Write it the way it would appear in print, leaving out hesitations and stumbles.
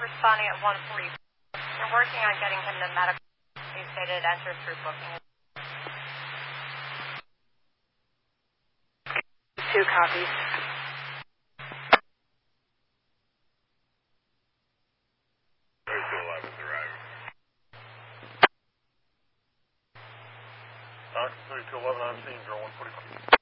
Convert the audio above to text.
responding at 1:40. We're working on getting him the medical. He stated enter through booking. 2 copies. Occupancy to 11 on scene, 145.